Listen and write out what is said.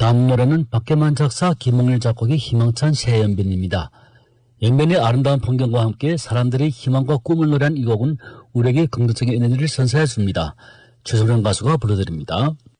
다음 노래는 박계만 작사, 김홍일 작곡의 희망찬 새연변입니다. 연변의 아름다운 풍경과 함께 사람들의 희망과 꿈을 노래한 이 곡은 우리에게 긍정적인 에너지를 선사해 줍니다. 최소령 가수가 불러드립니다.